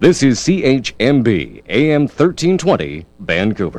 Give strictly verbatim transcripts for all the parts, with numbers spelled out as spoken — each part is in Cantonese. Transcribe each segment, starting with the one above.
This is C H M B, A M thirteen twenty, Vancouver.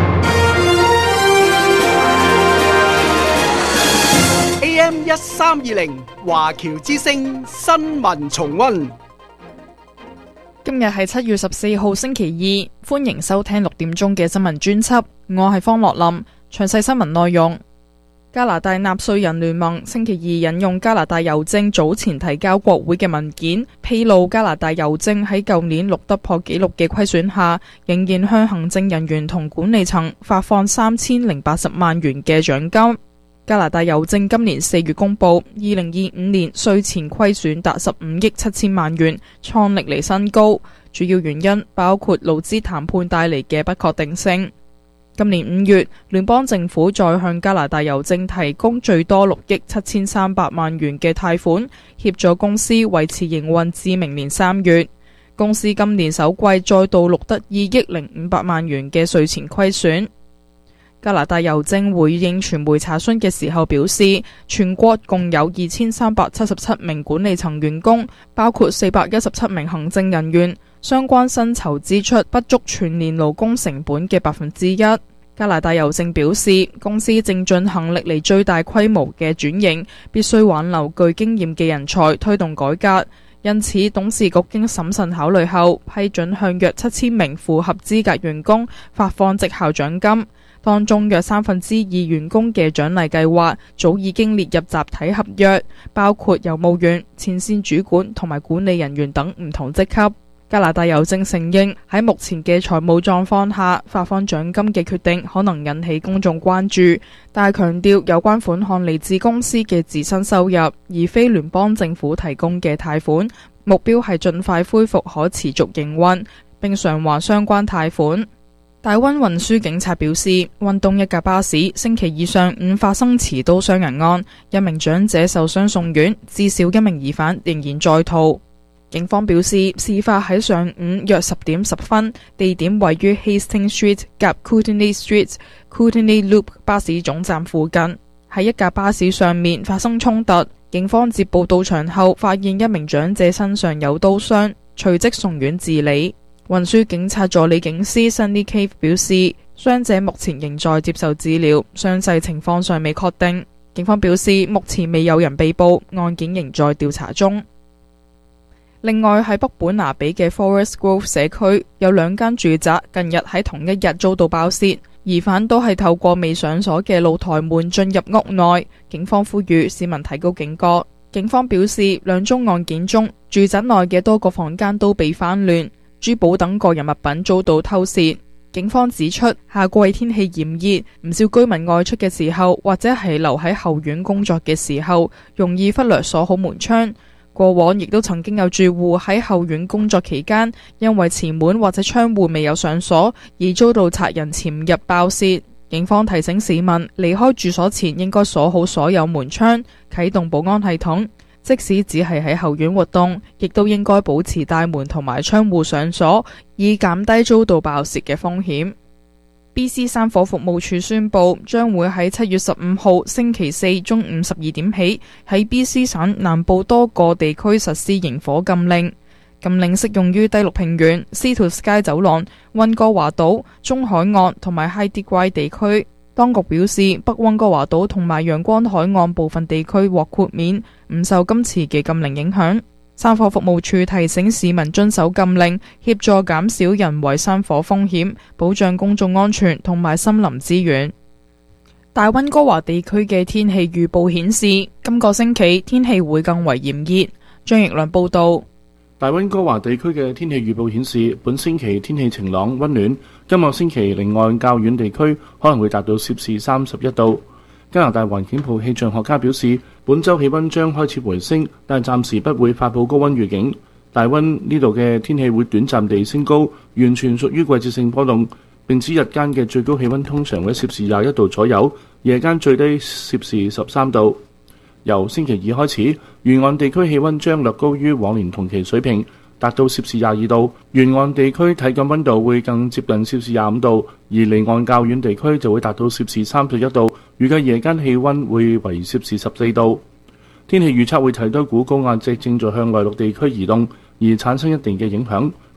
A M 一三二零華僑之聲新聞重溫。 今日係七月十四號星期二，歡迎收聽六點鐘嘅新聞專輯。我係方樂林，詳細新聞內容。加拿大納稅人聯盟星期二引用加拿大郵政早前提交國會嘅文件，披露加拿大郵政喺舊年錄得破紀錄嘅虧損下，仍然向行政人員同管理層發放三千零八十萬元嘅獎金。加拿大郵政今年四月公布，二零二五年稅前虧損達十五億七千萬元，創歷嚟新高。主要原因包括勞資談判帶嚟嘅不確定性。今年五月，聯邦政府再向加拿大郵政提供最多六億七千三百萬元嘅貸款，協助公司維持營運至明年三月。公司今年首季再度錄得二億零五百萬元嘅稅前虧損。加拿大郵政回應傳媒查詢嘅時候表示，全國共有二千三百七十七名管理層員工，包括四百一十七名行政人員，相關薪酬支出不足全年勞工成本嘅百分之一。加拿大郵政表示，公司正進行歷嚟最大規模嘅轉型，必須挽留具經驗嘅人才，推動改革。因此，董事局經審慎考慮後，批准向約七千名符合資格員工發放績效獎金。當中約三分之二員工嘅獎勵計劃早已經列入集體合約，包括郵務員、前線主管同埋管理人員等唔同職級。加拿大郵政承認喺目前嘅財務狀況下，發放獎金嘅決定可能引起公眾關注，但係強調有關款項嚟自公司嘅自身收入，而非聯邦政府提供嘅貸款。目標係盡快恢復可持續營運，並償還相關貸款。大溫運輸警察表示，溫東一架巴士星期二上午發生持刀傷人案，一名長者受傷送院，至少一名疑犯仍然在逃。警方表示，事發喺上午約十點十分，地點位於 Hastings Street 及 Kootenay Street Kootenay Loop 巴士總站附近，喺一架巴士上面發生衝突。警方接報到場後，發現一名長者身上有刀傷，隨即送院治理。運輸警察助理警司 Sunny Cave 表示，傷者目前仍在接受治療，傷勢情況尚未確定。警方表示，目前未有人被捕，案件仍在調查中。另外，喺北本拿比嘅 Forest Grove 社區有兩間住宅近日喺同一日遭到爆竊，疑犯都係透過未上鎖嘅露台門進入屋內。警方呼籲市民提高警覺。警方表示，兩宗案件中，住宅內嘅多個房間都被翻亂，珠寶等個人物品遭到偷竊。警方指出，夏季天氣炎熱，唔少居民外出嘅時候，或者係留喺後院工作嘅時候，容易忽略鎖好門窗。過往亦都曾經有住戶喺後院工作期間，因為前門或者窗戶未有上鎖，而遭到賊人潛入爆竊。警方提醒市民，離開住所前應該鎖好所有門窗，啟動保安系統。即使只係喺後院活動，亦都應該保持大門同埋窗戶上鎖，以減低遭到爆竊嘅風險。B C 山火服務處宣布，將會喺七月十五號星期四中午十二點起，喺 B C 省南部多個地區實施營火禁令。禁令適用於低陸平原、Sea to Sky 走廊、溫哥華島、中海岸同埋 Haida Gwaii 地區。當局表示，北溫哥華島同埋陽光海岸部分地區獲豁免，唔受今次嘅禁令影響。山火服務處提醒市民遵守禁令，協助減少人為山火風險，保障公眾安全同埋森林資源。大溫哥華地區嘅天氣預報顯示，今個星期天氣會更為炎熱。張奕良報道。 大溫哥華地區嘅天氣預報顯示，本星期天氣晴朗溫暖，今個星期離岸較遠地區可能會達到攝氏三十一度。加拿大環境部氣象學家表示，本週氣溫將開始回升，但暫時不會發佈高溫預警。大溫呢度嘅天氣會短暫地升高，完全屬於季節性波動。並指日間嘅最高氣溫通常會攝氏廿一度左右，夜間最低攝氏十三度。由星期二開始，沿岸地區氣溫將略高於往年同期水平，達到攝氏廿二度。沿岸地區體感溫度會更接近攝氏廿五度，而離岸較遠地區就會達到攝氏三十一度。預計夜間氣溫會為攝氏十四度。天氣預測會睇多股高壓脊正在向內陸地區移動，而產生一定嘅影響。預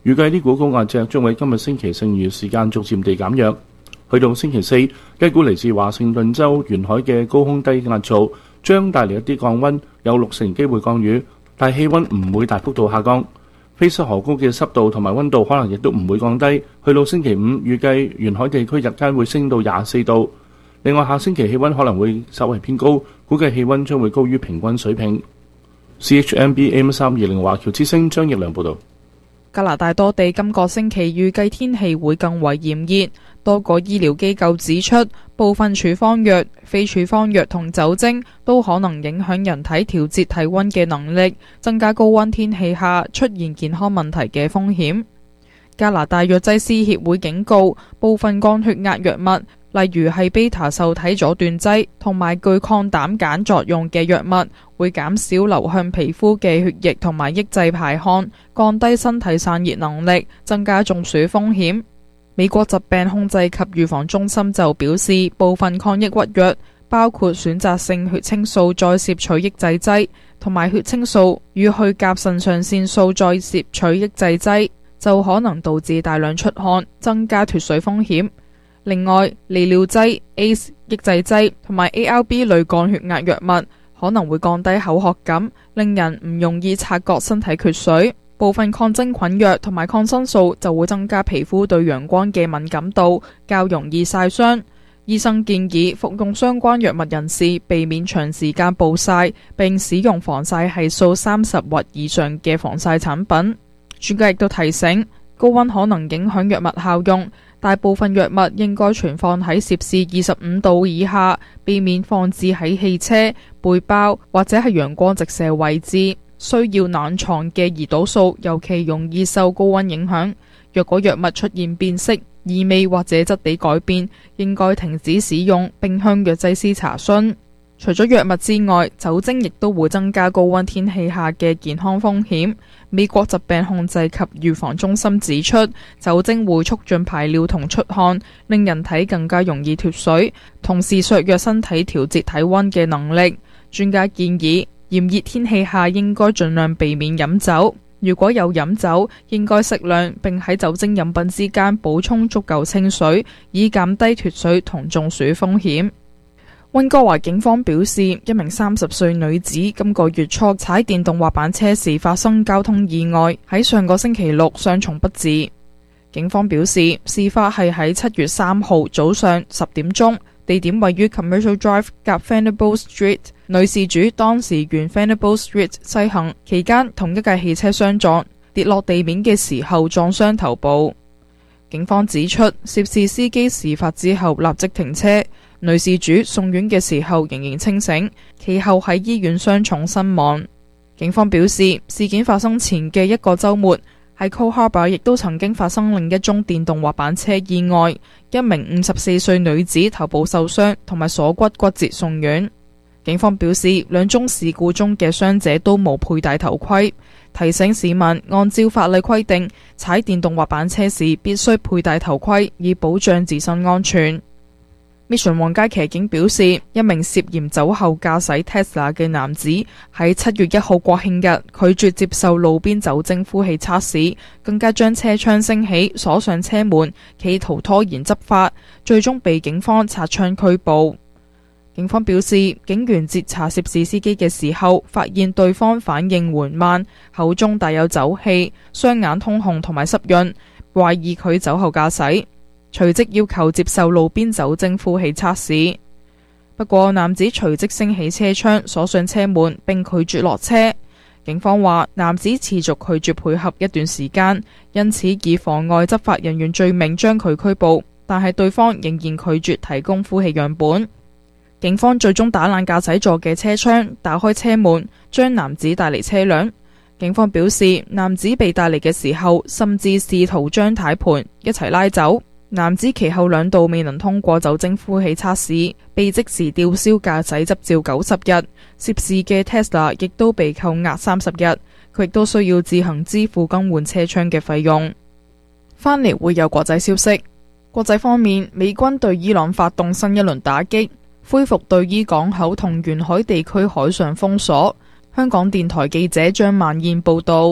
預計呢股高壓脊將會今日星期剩餘時間逐漸地減弱。去到星期四，一股嚟自華盛頓州沿海嘅高空低壓槽將帶嚟一啲降溫，有六成機會降雨，但氣溫唔會大幅度下降。菲斯河谷嘅濕度同埋溫度可能亦都唔會降低。去到星期五，預計沿海地區日間會升到廿四度。另外，下星期氣溫可能會稍為偏高，估計氣溫將會高於平均水平。C H M B A M 三二零華僑之聲張奕良報道。 加拿大多地今個星期預計天氣會更為炎熱，多個醫療機構指出，部分處方藥、非處方藥同酒精都可能影響人體調節體溫嘅能力，增加高溫天氣下出現健康問題嘅風險。加拿大藥劑師協會警告，部分降血壓藥物，例如係 β 受體阻斷劑同埋具抗膽鹼作用嘅藥物，會減少流向皮膚嘅血液同埋抑制排汗，降低身體散熱能力，增加中暑風險。美國疾病控制及預防中心就表示，部分抗抑鬱藥，包括選擇性血清素再攝取抑制劑同埋血清素與去甲腎上腺素再攝取抑制劑，就可能導致大量出汗，增加脫水風險。另外，利尿劑、A C E 抑制劑同埋 A R B 類降血壓藥物可能會降低口渴感，令人唔容易察覺身體缺水。部分抗真菌藥同埋抗生素就會增加皮膚對陽光嘅敏感度，較容易曬傷。醫生建議服用相關藥物人士避免長時間暴曬，並使用防曬係數三十或以上嘅防曬產品。專家亦都提醒，高溫可能影響藥物效用，大部分藥物應該存放喺攝氏二十五度以下，避免放置喺汽車、背包或者係陽光直射位置。需要冷藏嘅胰島素尤其容易受高溫影響。若果藥物出現變色、異味或者質地改變，應該停止使用並向藥劑師查詢。除咗藥物之外，酒精亦都會增加高溫天氣下嘅健康風險。美國疾病控制及預防中心指出，酒精會促進排尿同出汗，令人體更加容易脫水，同時削弱身體調節體溫嘅能力。專家建議，炎熱天氣下應該盡量避免飲酒，如果有飲酒，應該適量，並喺酒精飲品之間補充足夠清水，以減低脫水同中暑風險。溫哥華警方表示，一名三十歲女子今個月初踩電動滑板車時發生交通意外，喺上個星期六傷重不治。警方表示，事發係喺七月三號早上十點鐘，地點位於 Commercial Drive 夾 Venerable Street。女事主當時沿 Venerable Street 西行期間，同一架汽車相撞，跌落地面嘅時候撞傷頭部。警方指出，涉事司機事發之後立即停車，女事主送院嘅時候仍然清醒，其後喺醫院傷重身亡。警方表示，事件發生前嘅一個週末，喺 Coal Harbour 亦都曾經發生另一宗電動滑板車意外，一名五十四歲女子頭部受傷同埋鎖骨骨折送院。警方表示，兩宗事故中嘅傷者都冇佩戴頭盔，提醒市民按照法例規定，踩電動滑板車時必須佩戴頭盔，以保障自身安全。Mission 皇家騎警表示，一名涉嫌酒後駕駛 Tesla 嘅男子喺七月一號國慶日拒絕接受路邊酒精呼氣測試，更加將車窗升起鎖上車門，企圖拖延執法，最終被警方擦槍拘捕。警方表示，警員截查涉事司機嘅時候，發現對方反應緩慢，口中帶有酒氣，雙眼通紅同埋濕潤，懷疑佢酒後駕駛，隨即要求接受路邊酒精呼氣測試。不過，男子隨即升起車窗，鎖上車門並拒絕落車。警方話，男子持續拒絕配合一段時間，因此以妨礙執法人員罪名將佢拘捕，但係對方仍然拒絕提供呼氣樣本。警方最終打爛駕駛座嘅車窗，打開車門，將男子帶離車輛。警方表示，男子被帶離嘅時候，甚至試圖將軚盤一齊拉走。男子其後兩度未能通過酒精呼氣測試，被即時吊銷駕駛執照九十日。涉事嘅 Tesla 亦都被扣押三十日，佢亦都需要自行支付更換車窗嘅費用。翻嚟會有國際消息。國際方面，美軍對伊朗發動新一輪打擊，恢復對伊港口同沿海地區海上封鎖。香港電台記者張萬燕報道。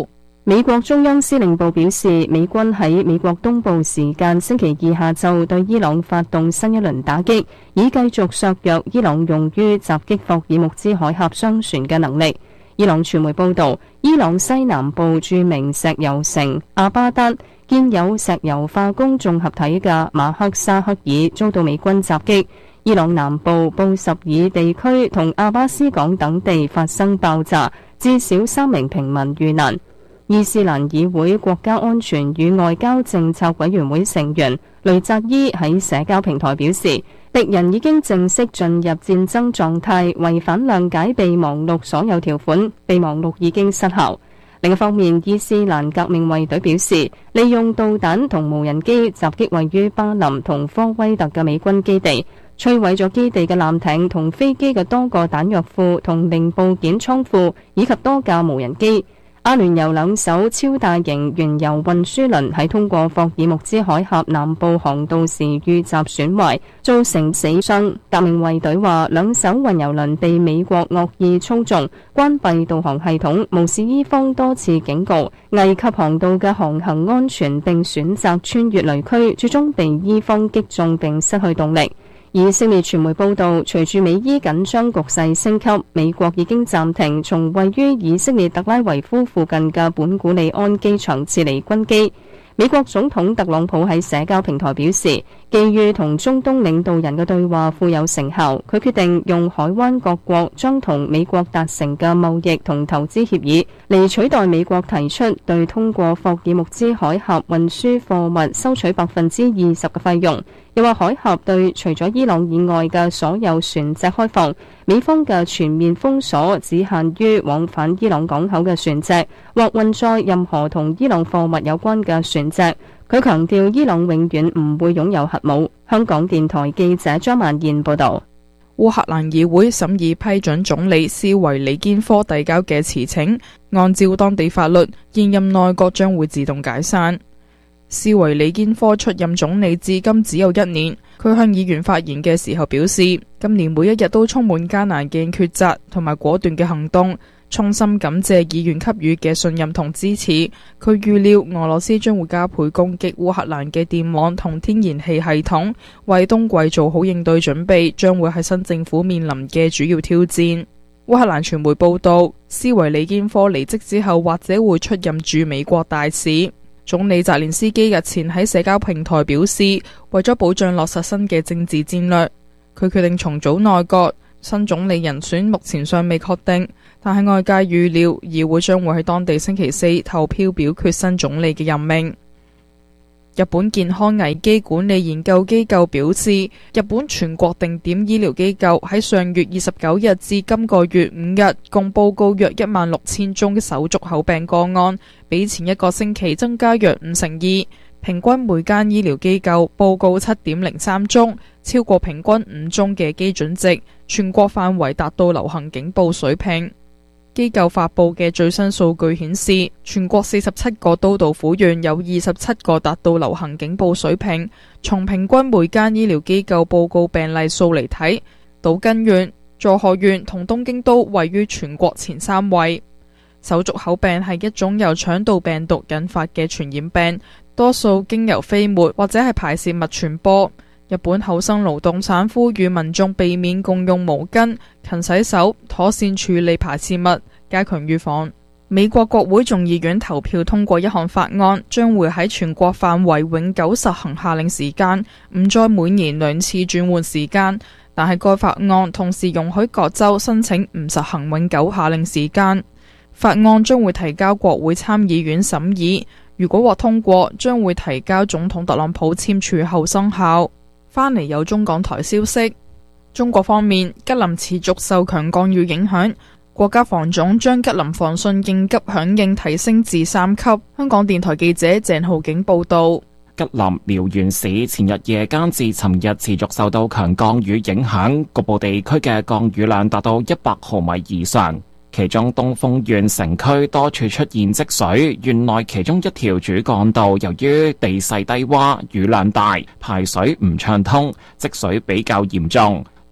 美國中央司令部表示，美軍喺美國東部時間星期二下晝對伊朗發動新一輪打擊，以繼續削弱伊朗用於襲擊霍爾木茲海峽商船嘅能力。伊朗傳媒報道，伊朗西南部著名石油城阿巴德建有石油化工綜合體嘅馬克沙克爾遭到美軍襲擊。伊朗南部布什爾地區同阿巴斯港等地發生爆炸，至少三名平民遇難。伊斯蘭議會國家安全與外交政策委員會成員雷扎伊喺社交平台表示，敵人已經正式進入戰爭狀態，違反諒解備忘錄所有條款，備忘錄已經失效。另一方面，伊斯蘭革命衛隊表示，利用導彈同無人機襲擊位於巴林同科威特嘅美軍基地，摧毀咗基地嘅艦艇同飛機嘅多個彈藥庫同零部件倉庫，以及多架無人機。阿聯酋兩艘超大型原油運輸輪喺通過霍爾木茲海峽南部航道時遇襲損壞，造成死傷。革命衛隊話，兩艘運油輪被美國惡意操縱，關閉導航系統，無視伊方多次警告，危及航道嘅航行安全，並選擇穿越雷區，最終被伊方擊中並失去動力。以色列傳媒報道，隨住美伊緊張局勢升級，美國已經暫停從位於以色列特拉維夫附近嘅本古里安機場撤離軍機。美國總統特朗普喺社交平台表示，基於同中東領導人嘅對話富有成效，佢決定用海灣各國將同美國達成嘅貿易同投資協議嚟取代美國提出對通過霍爾木茲海峽運輸貨物收取百分之二十嘅費用。又話海峽對除咗伊朗以外嘅所有船隻開放，美方嘅全面封鎖只限於往返伊朗港口嘅船隻，或運載任何同伊朗貨物有關嘅船隻。佢強調伊朗永遠唔會擁有核武。香港電台記者張曼燕報導。 烏克蘭議會審議批准總理斯維里堅科遞交嘅辭呈，按照當地法律，現任內閣將會自動解散。斯維里堅科出任總理至今只有一年，佢向議員發言嘅時候表示，今年每一日都充滿艱難嘅抉擇同埋果斷嘅行動，衷心感謝議員給予嘅信任同支持。佢預料俄羅斯將會加倍攻擊烏克蘭嘅電網同天然氣系統，為冬季做好應對準備，將會係新政府面臨嘅主要挑戰。烏克蘭傳媒報道，斯維里堅科離職之後或者會出任駐美國大使。總理澤連斯基日前喺社交平台表示，為咗保障落實新嘅政治戰略，佢決定重組內閣。新總理人選目前尚未確定，但係外界預料議會將會喺當地星期四投票表決新總理嘅任命。日本健康危機管理研究機構表示，日本全國定點醫療機構喺上月二十九日至今個月五日共報告約一萬六千宗嘅手足口病個案，比前一個星期增加約五成二。平均每間醫療機構報告七點零三宗，超過平均五宗嘅基準值，全國範圍達到流行警報水平。機構發佈嘅最新數據顯示，全國四十七個都道府縣有二十七個達到流行警報水平。從平均每間醫療機構報告病例數嚟睇，島根縣、佐賀縣同東京都位於全國前三位。手足口病係一種由腸道病毒引發嘅傳染病，多數經由飛沫或者係排泄物傳播。日本厚生勞動省呼籲民眾避免共用毛巾、勤洗手、妥善處理排泄物，加強預防。美國國會眾議院投票通過一項法案，將會喺全國範圍永久實行夏令時間，唔再每年兩次轉換時間。但係該法案同時容許各州申請唔實行永久夏令時間。法案將會提交國會參議院審議，如果獲通過，將會提交總統特朗普簽署後生效。翻嚟有中港台消息，中國方面，吉林持續受強降雨影響，國家防總將吉林防汛應急響應提升至三級。香港電台記者鄭浩景報道。 吉林苗縣市前日夜間至尋日持續受到強降雨影響，局部地區嘅降雨量達到一百毫米以上。其中東豐縣城區多處出現積水，縣內其中一條主幹道由於地勢低洼、雨量大，排水唔暢通，積水比較嚴重。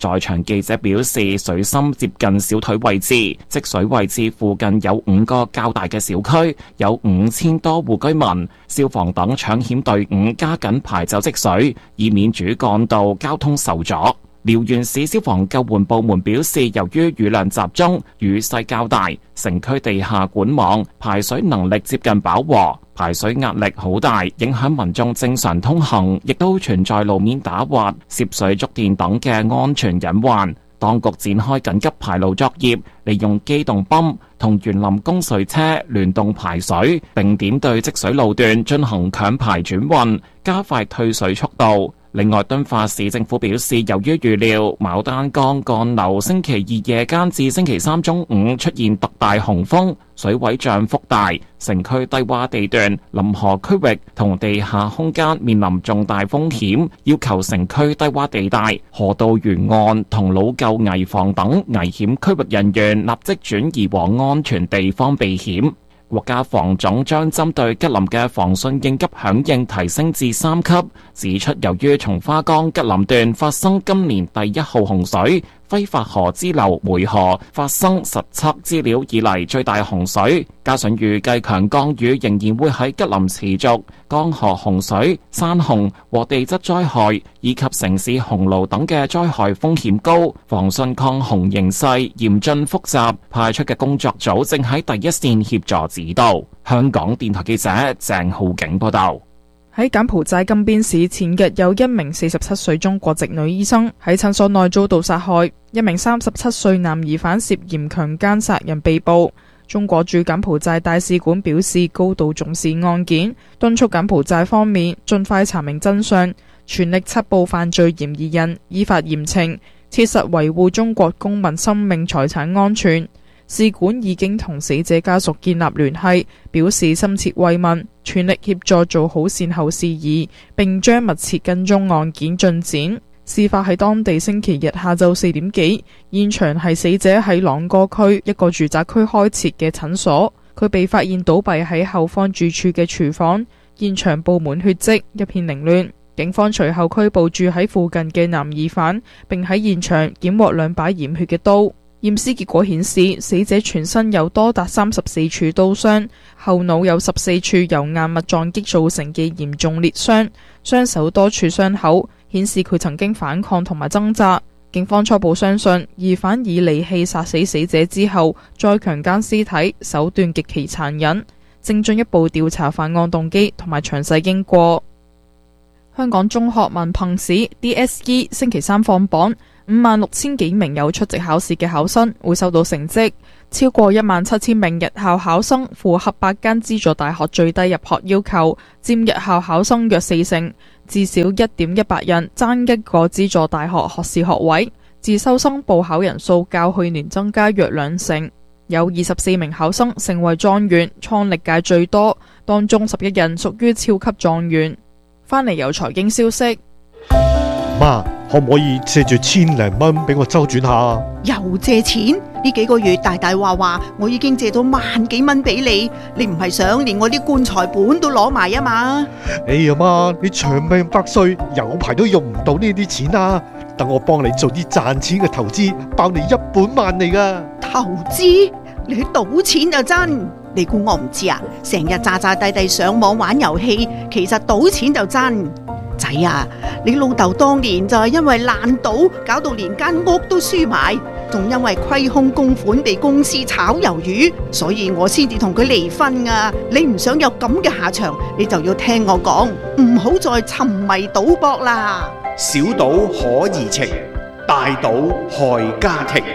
在場記者表示，水深接近小腿位置，積水位置附近有五個較大嘅小區，有五千多戶居民。消防等搶險隊伍加緊排走積水，以免主幹道交通受阻。遼源市消防救援部門表示，由於雨量集中，雨勢較大，城區地下管網排水能力接近飽和，排水壓力好大，影響民眾正常通行，亦都存在路面打滑、涉水觸電等嘅安全隱患。當局展開緊急排澇作業，利用機動泵同園林供水車聯動排水，並點對積水路段進行強排轉運，加快退水速度。另外，敦化市政府表示，由於預料牡丹江幹流星期二夜間至星期三中午出現特大洪峰，水位漲幅大，城區低洼地段、臨河區域同地下空間面臨重大風險，要求城區低洼地帶、河道沿岸同老舊危房等危險區域人員立即轉移往安全地方避險。國家防總將針對吉林嘅防汛應急響應提升至三級，指出由於松花江吉林段發生今年第一號洪水，揮發河支流梅河發生實測資料以嚟最大洪水，加上預計強降雨仍然會喺吉林持續，江河洪水、山洪和地質災害以及城市洪澇等嘅災害風險高，防汛抗洪形勢嚴峻複雜，派出嘅工作組正喺第一線協助指導。香港電台記者鄭浩景報道。 喺柬埔寨金邊市，前日有一名四十七歲中國籍女醫生喺診所內遭到殺害，一名三十七歲男疑犯涉嫌強姦殺人被捕。中國駐柬埔寨大使館表示高度重視案件，敦促柬埔寨方面盡快查明真相，全力緝捕犯罪嫌疑人，依法嚴懲，切實維護中國公民生命財產安全。使館已經同死者家屬建立聯繫，表示深切慰問，全力協助做好善後事宜，並將密切跟蹤案件進展。事發喺當地星期日下晝四點幾，現場係死者喺朗哥區一個住宅區開設嘅診所，佢被發現倒斃喺後方住處嘅廚房，現場布滿血跡，一片凌亂。警方隨後拘捕住喺附近嘅男疑犯，並喺現場檢獲兩把染血嘅刀。驗屍結果顯示，死者全身有多達三十四處刀傷，後腦有十四處由硬物撞擊造成嘅嚴重裂傷，雙手多處傷口，顯示佢曾經反抗同埋掙扎。警方初步相信，疑犯以利器殺死死者之後，再強姦屍體，手段極其殘忍，正進一步調查犯案動機同埋詳細經過。香港中學文憑試 D S E 星期三放榜，五萬六千幾名有出席考試嘅考生會收到成績，超過一萬七千名日校考生符合八間資助大學最低入學要求，佔日校考生約四成，至少一點一八人爭一個資助大學學士學位。自修生報考人數較去年增加約兩成，有二十四名考生成為狀元，創歷屆最多，當中十一人屬於超級狀元。返嚟有財經消息。 媽，可唔可以借住千零蚊俾我周轉下？ 又借錢？呢幾個月大大話話我已經借到萬幾蚊俾你，你唔係想連我啲棺材本都攞埋啊嘛？ 哎呀媽，你長命百歲，有排都用唔到呢啲錢啊！等我幫你做啲賺錢嘅投資，包你一本萬利噶。 投資？你去賭錢就真？你估我唔知啊？成日詐詐諦諦上網玩遊戲，其實賭錢就真。仔啊，你老豆當年就係因為爛賭，搞到連間屋都輸埋，仲因為虧空公款被公司炒魷魚，所以我先至同佢離婚啊！你唔想有咁嘅下場，你就要聽我講，唔好再沉迷賭博啦。 小賭可怡情，大賭害家庭。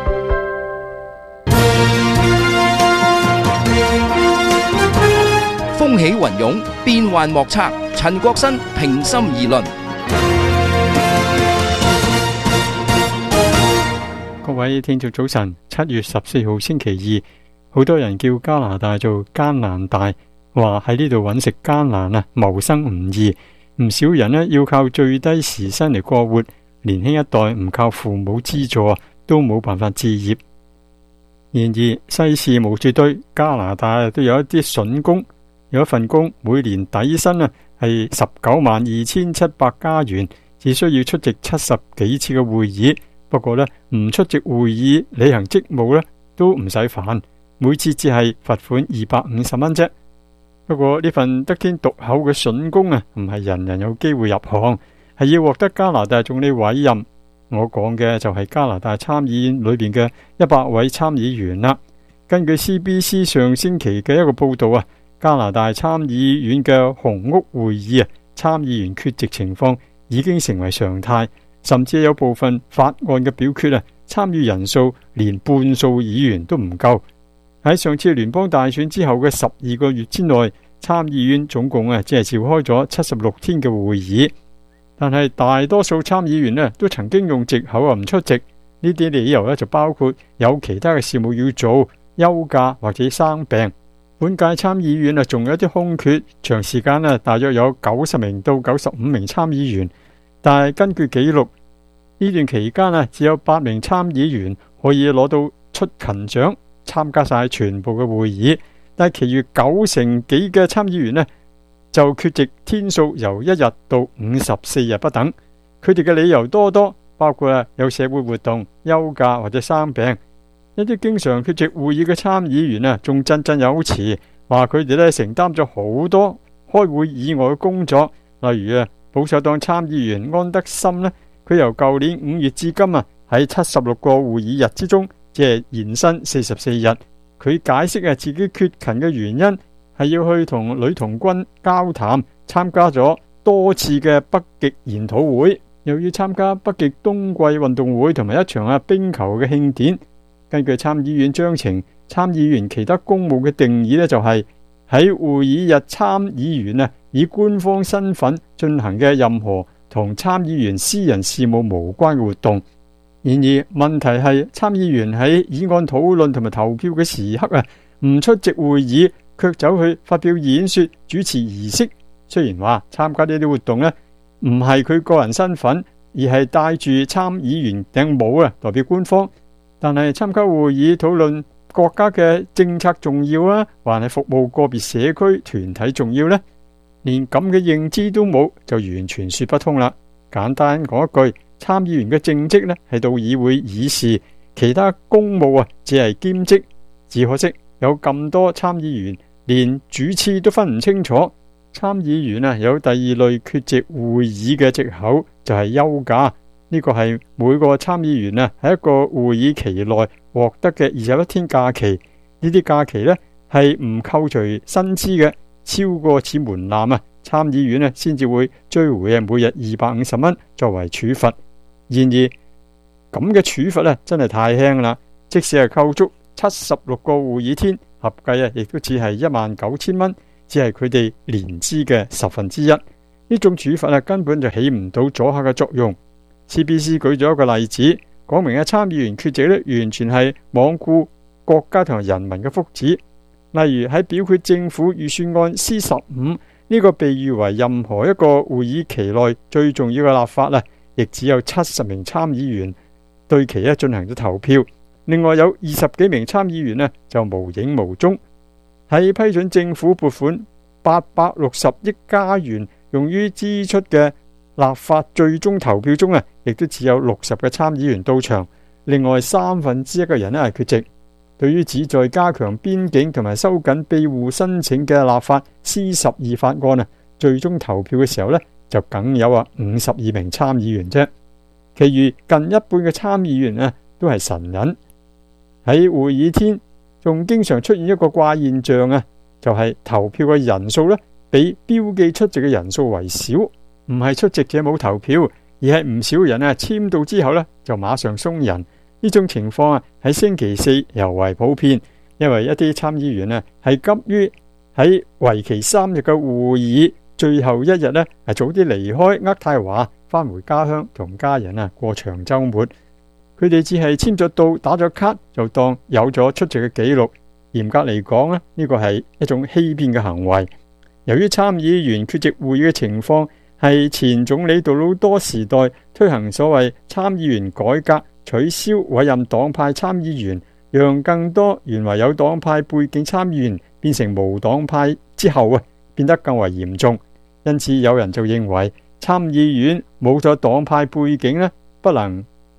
風起雲湧，變幻莫測。陳國新平心而論。 各位聽眾早晨，七月十四號星期二，好多人叫加拿大做艱難大，話喺呢度揾食艱難啊，謀生唔易。唔少人呢要靠最低時薪嚟過活，年輕一代唔靠父母資助都冇辦法置業。然而世事無絕對，加拿大都有一啲筍工。有一份工，每年底薪啊係十九萬二千七百加元，只需要出席七十幾次嘅會議， 不過呢，唔出席會議履行職務呢都唔使煩，每次只係罰款二百五十蚊啫。不過呢份得天獨厚嘅筍工啊，唔係人人有機會入行，係要獲得加拿大總理委任。我講嘅就係加拿大參議院裏邊嘅一百位參議員啦。根據 C B C 上星期嘅一個報道啊，加拿大參議院嘅紅屋會議啊，參議員缺席情況已經成為常態，甚至有部分法案嘅表決啊，參與人數連半數議員都唔夠。喺上次聯邦大選之後嘅十二個月之內，參議院總共啊只係召開咗七十六天嘅會議，但係大多數參議員呢都曾經用藉口啊唔出席，呢啲理由呢就包括有其他嘅事務要做、休假或者生病。本屆參議院啊仲有一啲空缺，長時間呢大約有九十名到九十五名參議員，但係根據紀錄，呢段期間啊只有八名參議員可以攞到出勤獎，參加晒全部嘅會議，但係其餘九成幾嘅參議員呢就缺席天數由一日到五十四日不等。佢哋嘅理由多多，包括啊有社會活動、休假或者生病。一啲經常缺席會議嘅參議員啊，仲振振有詞，話佢哋咧承擔咗好多開會以外嘅工作，例如啊保守黨參議員安德森呢，佢由舊年五月至今啊喺七十六個會議日之中，即係延伸四十四日。佢解釋啊自己缺勤嘅原因係要去同女童軍交談，參加咗多次嘅北極研討會，又要參加北極冬季運動會同埋一場啊冰球嘅慶典。根據參議院章程，參議員其他公務嘅定義呢，就係喺會議日參議員啊以官方身份進行嘅任何同參議員私人事務無關嘅活動。然而問題係參議員喺議案討論同埋投票嘅時刻啊，唔出席會議，卻走去發表演說、主持儀式。雖然話參加呢啲活動呢，唔係佢個人身份，而係戴住參議員頂帽啊，代表官方。但係參加會議討論國家嘅政策重要啊，還係服務個別社區團體重要呢？連咁嘅認知都冇，就完全說不通啦。簡單講一句，參議員嘅正職呢係到議會議事，其他公務啊只係兼職。只可惜有咁多參議員連主次都分唔清楚。參議員啊有第二類缺席會議嘅藉口，就係休假。呢個係每個參議員啊喺一個會議期內獲得嘅二十一天假期。呢啲假期呢係唔扣除薪資嘅，超過此門檻啊，參議院呢先至會追回啊每日二百五十蚊作為處罰。然而咁嘅處罰呢真係太輕啦，即使係扣足七十六個會議天，合計啊亦都只係一萬九千蚊，只係佢哋年資嘅十分之一。呢種處罰啊根本就起唔到阻嚇嘅作用。C B C 舉咗一個例子，講明啊參議員缺席呢完全係罔顧國家同埋人民嘅福祉。例如喺表決政府預算案 C 十五呢個被譽為任何一個會議期內最重要嘅立法啊，亦只有七十名參議員對其咧進行咗投票，另外有二十幾名參議員呢就無影無蹤。喺批准政府撥款八百六十億加元用於支出嘅立法最終投票中啊，亦都只有六十個參議員到場，另外三分之一嘅人咧係缺席。對於旨在加強邊境同埋收緊庇護申請嘅立法 C 十二法案啊，最終投票嘅時候呢，就僅有啊五十二名參議員啫，其餘近一半嘅參議員啊都係神人。喺會議天仲經常出現一個怪現象啊，就係、是、投票嘅人數呢，比標記出席嘅人數為少。唔係出席者冇投票，而係唔少人啊簽到之後呢，就馬上鬆人。呢種情況啊喺星期四尤為普遍，因為一啲參議員啊係急於喺為期三日嘅會議最後一日呢，係早啲離開渥太華，返回家鄉同家人啊過長週末。佢哋只係簽咗到打咗卡，就當有咗出席嘅記錄。嚴格嚟講呢，呢個係一種欺騙嘅行為。由於參議員缺席會議嘅情況係前總理杜魯多時代推行所謂參議員改革，取消委任黨派參議員，讓更多原來有黨派背景參議員變成無黨派之後啊，變得更為嚴重。因此有人就認為參議院冇咗黨派背景呢，不能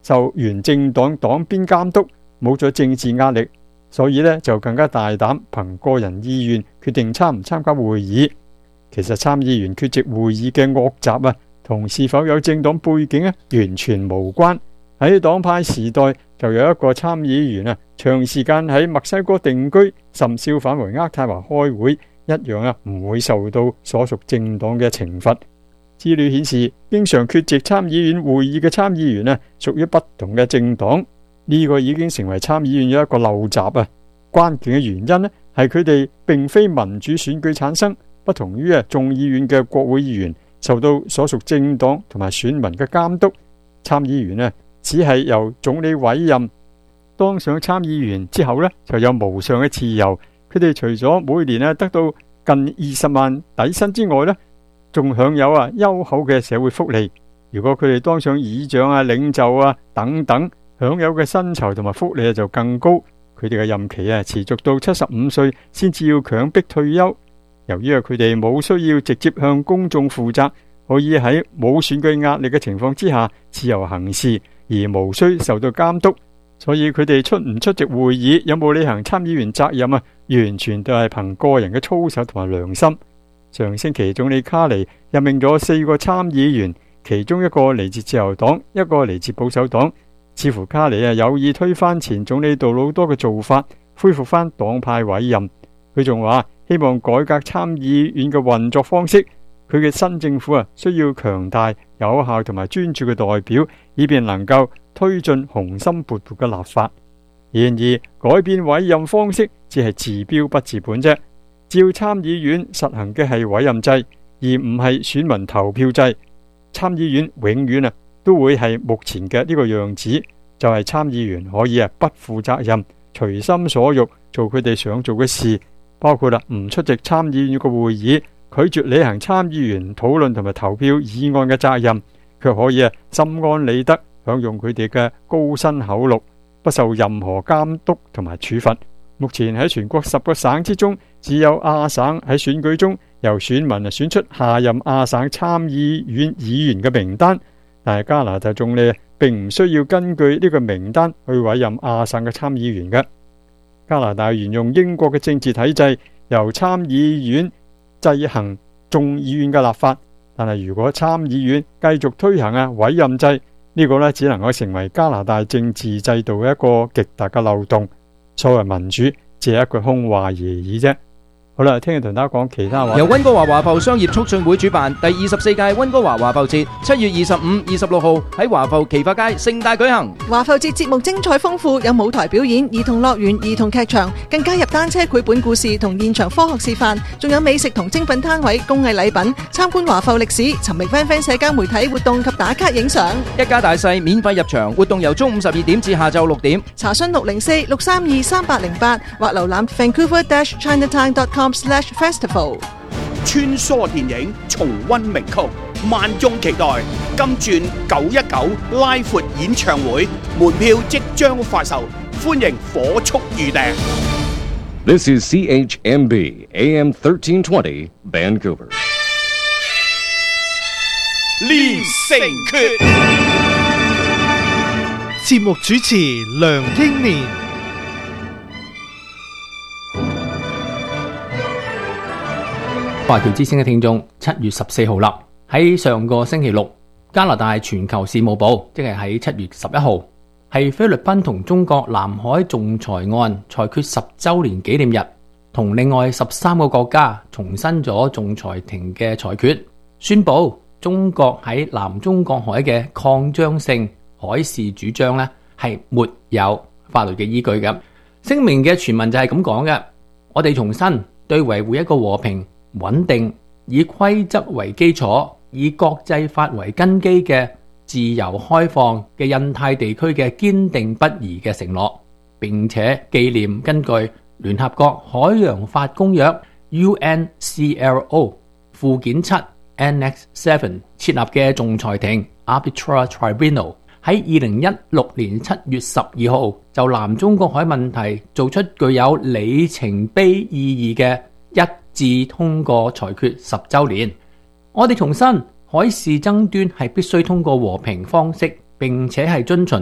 受原政黨黨鞭監督，冇咗政治壓力，所以呢就更加大膽憑個人意願決定參唔參加會議。其實參議員缺席會議嘅惡習啊，同是否有政黨背景啊，完全無關。喺黨派時代就有一個參議員啊，長時間喺墨西哥定居，甚少返回渥太華開會，一樣啊唔會受到所屬政黨嘅懲罰。資料顯示，經常缺席參議院會議嘅參議員啊，屬於不同嘅政黨，呢個已經成為參議院有一個陋習啊。關鍵嘅原因呢，係佢哋並非民主選舉產生，不同於啊眾議院嘅國會議員受到所屬政黨同埋選民嘅監督，參議員呢只係由總理委任。當上參議員之後呢，就有無上嘅自由。佢哋除咗每年啊得到近二十萬底薪之外呢，仲享有啊優厚嘅社會福利。如果佢哋當上議長啊、領袖啊等等，享有嘅薪酬同埋福利就更高。佢哋嘅任期啊持續到七十五歲先至要強迫退休。由於啊佢哋冇需要直接向公眾負責，可以喺冇選舉壓力嘅情況之下自由行事，而無需受到監督。所以佢哋出唔出席會議，有冇履行參議員責任啊，完全都係憑個人嘅操守同埋良心。上星期總理卡尼任命咗四個參議員，其中一個嚟自自由黨，一個嚟自保守黨。似乎卡尼啊有意推翻前總理杜魯多嘅做法，恢復翻黨派委任。佢仲話希望改革參議院嘅運作方式。佢嘅新政府啊需要強大、有效同埋專注嘅代表，以便能夠推進雄心勃勃嘅立法。然而改變委任方式只係治標不治本啫。照參議院實行嘅係委任制，而唔係選民投票制。參議院永遠啊都會係目前嘅呢個樣子，就係參議員可以啊不負責任，隨心所欲做佢哋想做嘅事，包括啦唔出席參議院嘅會議，拒絕履行參議員討論同埋投票議案嘅責任，卻可以啊心安理得享用佢哋嘅高薪厚祿，不受任何監督同埋處罰。目前喺全國十個省之中，只有亞省喺選舉中由選民啊選出下任亞省參議院議員嘅名單，但係加拿大總理並唔需要根據呢個名單去委任亞省嘅參議員嘅。加拿大沿用英國嘅政治體制，由參議院制衡眾議院嘅立法，但係如果參議院繼續推行啊委任制，呢個呢只能夠成為加拿大政治制度嘅一個極大嘅漏洞。所謂民主只係一句空話而已啫。好啦，聽日同大家講其他話。 由溫哥華華埠商業促進會主辦第二十四屆溫哥華華埠節，七月二十五、二十六號喺華埠奇發街盛大舉行。 華埠節節目精彩豐富，有舞台表演、兒童樂園、兒童劇場，更加入單車繪本故事同現場科學示範，仲有美食同精品攤位、工藝禮品，參觀華埠歷史，尋覓 friend friend 社交媒體活動及打卡影相。 一家大細免費入場，活動由中午十二點至下晝六點。 查詢六零四六三二三八零八或瀏覽 vancouver dash chinatown dot com slash festival。 穿梭電影，重溫名曲，萬眾期待金鑽九一九拉闊演唱會，門票即將發售，歡迎火速預訂。 This is C H M B A M thirteen twenty Vancouver。 連城訣，節目主持梁英年。 華僑之聲嘅聽眾，七月十四號啦，喺上個星期六，加拿大全球事務部，即係喺七月十一號，係菲律賓同中國南海仲裁案裁決十周年紀念日，同另外十三個國家重申咗仲裁庭嘅裁決，宣布中國喺南中國海嘅擴張性海事主張呢係沒有法律嘅依據嘅。聲明嘅全文就係咁講嘅，我哋重申對維護一個和平穩定、以規則為基礎、以國際法為根基嘅自由開放嘅印太地區嘅堅定不移嘅承諾，並且紀念根據聯合國海洋法公約 U N C L O 附件七 Annex Seven 設立嘅仲裁庭 Arbitral Tribunal 喺二零一六年七月十二號就南中國海問題做出具有里程碑意義嘅一致通過裁決十周年。我哋重申，海事爭端係必須通過和平方式，並且係遵循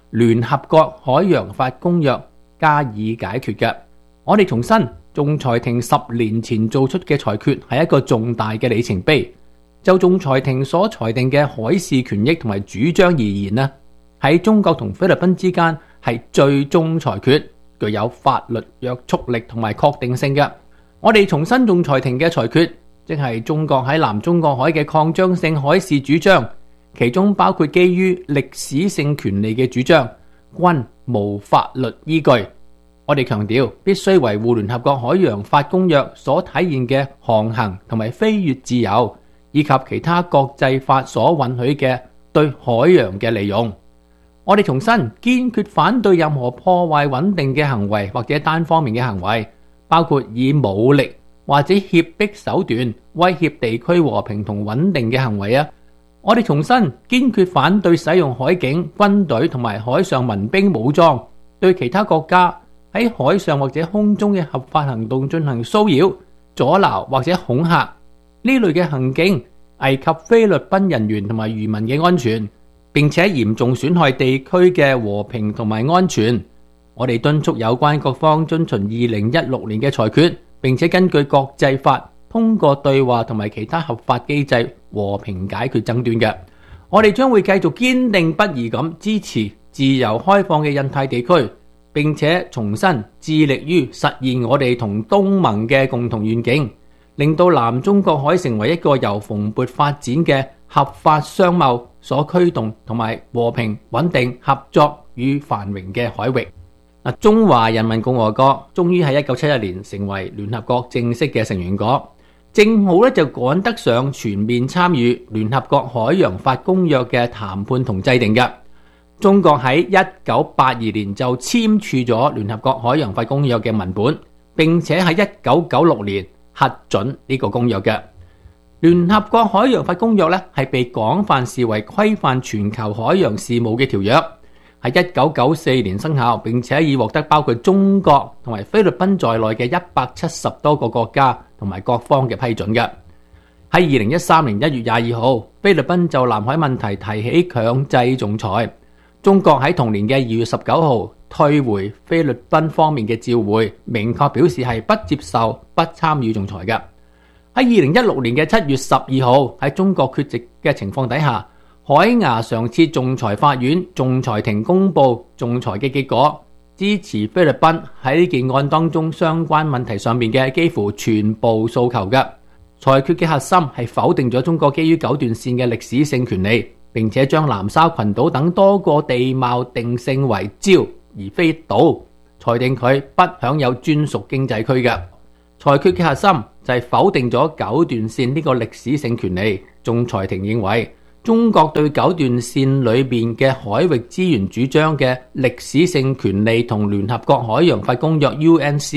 聯合國海洋法公約加以解決嘅。我哋重申，仲裁庭十年前做出嘅裁決係一個重大嘅里程碑。就仲裁庭所裁定嘅海事權益同埋主張而言呢，喺中國同菲律賓之間係最終裁決，具有法律約束力同埋確定性嘅。我哋重申仲裁庭嘅裁決，即係中國喺南中國海嘅擴張性海事主張，其中包括基於歷史性權利嘅主張，均無法律依據。我哋強調必須維護聯合國海洋法公約所體現嘅航行同埋飛越自由，以及其他國際法所允許嘅對海洋嘅利用。我哋重申堅決反對任何破壞穩定嘅行為或者單方面嘅行為，包括以武力或者脅迫手段威脅地區和平同穩定嘅行為啊！我哋重申堅決反對使用海警、軍隊同埋海上民兵武裝對其他國家喺海上或者空中嘅合法行動進行騷擾、阻撓或者恐嚇。呢類嘅行徑危及菲律賓人員同埋漁民嘅安全，並且嚴重損害地區嘅和平同埋安全。我哋敦促有關各方遵循二零一六年嘅裁決，並且根據國際法通過對話同埋其他合法機制和平解決爭端嘅。我哋將會繼續堅定不移咁支持自由開放嘅印太地區，並且重新致力於實現我哋同東盟嘅共同願景，令到南中國海成為一個由蓬勃發展嘅合法商貿所驅動同埋和平穩定合作與繁榮嘅海域。中華人民共和國終於喺一九七一年成為聯合國正式嘅成員國，正好咧就趕得上全面參與聯合國海洋法公約嘅談判同制定嘅。中國喺一九八二年就簽署咗聯合國海洋法公約嘅文本，並且喺一九九六年核准呢個公約嘅。聯合國海洋法公約咧係被廣泛視為規範全球海洋事務嘅條約，喺一九九四年生效，並且已獲得包括中國同埋菲律賓在內嘅一百七十多個國家同埋各方嘅批准嘅。喺二零一三年一月廿二號，菲律賓就南海問題提起強制仲裁。中國喺同年嘅二月十九號退回菲律賓方面嘅召會，明確表示係不接受、不參與仲裁嘅。喺二零一六年嘅七月十二號，喺中國缺席嘅情況底下，海牙常設仲裁法院仲裁庭公布仲裁嘅結果，支持菲律賓喺呢件案當中相關問題上面嘅幾乎全部訴求嘅。裁決嘅核心係否定咗中國基於九段線嘅歷史性權利，並且將南沙群島等多個地貌定性為礁而非島，裁定佢不享有專屬經濟區嘅。裁決嘅核心就係否定咗九段線呢個歷史性權利。仲裁庭認為中國對九段線裏面嘅海域資源主張嘅歷史性權利同聯合國海洋法公約 U N C